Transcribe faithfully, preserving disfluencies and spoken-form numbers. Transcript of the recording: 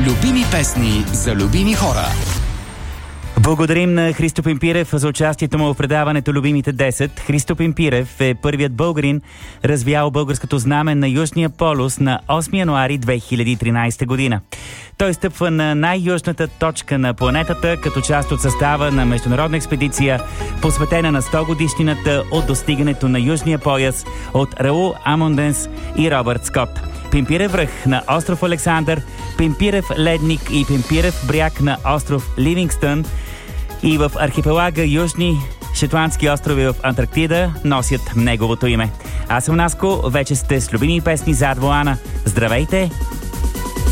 Любими песни за любими хора. Благодарим на Христо Пимпирев за участието му в предаването Любимите десет. Христо Пимпирев е първият българин, развял българското знаме на Южния полюс на осми януари две хиляди и тринадесета година. Той стъпва на най-южната точка на планетата като част от състава на международна експедиция, посветена на сто годишнината от достигането на Южния пояс от Раул Амундсен и Робърт Скот. Пимпирев връх на остров Александър, Пимпирев ледник и Пимпирев бряг на остров Ливингстън и в архипелага Южни Шетландски острови в Антарктида носят неговото име. Аз съм Наско, вече сте с любими песни зад волана. Здравейте